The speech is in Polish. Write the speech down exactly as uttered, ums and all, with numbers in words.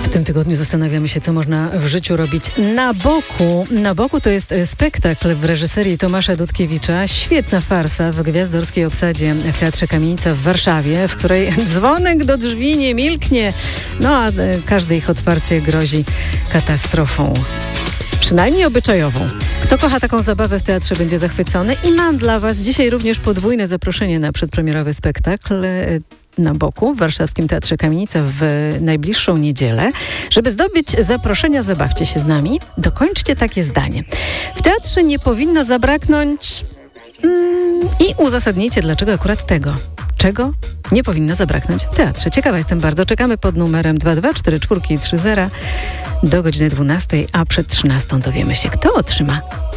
W tym tygodniu zastanawiamy się, co można w życiu robić na boku. Na boku to jest spektakl w reżyserii Tomasza Dudkiewicza. Świetna farsa w gwiazdorskiej obsadzie w Teatrze Kamienica w Warszawie, w której dzwonek do drzwi nie milknie. No a każde ich otwarcie grozi katastrofą. Przynajmniej obyczajową. Kto kocha taką zabawę w teatrze, będzie zachwycony. I mam dla Was dzisiaj również podwójne zaproszenie na przedpremierowy spektakl na boku w Warszawskim Teatrze Kamienica w najbliższą niedzielę. Żeby zdobyć zaproszenia, zabawcie się z nami. Dokończcie takie zdanie. W teatrze nie powinno zabraknąć mm, i uzasadnijcie, dlaczego akurat tego. Czego nie powinno zabraknąć w teatrze. Ciekawa jestem bardzo. Czekamy pod numerem dwa dwa cztery cztery trzy zero do godziny dwunastej, a przed trzynastą dowiemy się, kto otrzyma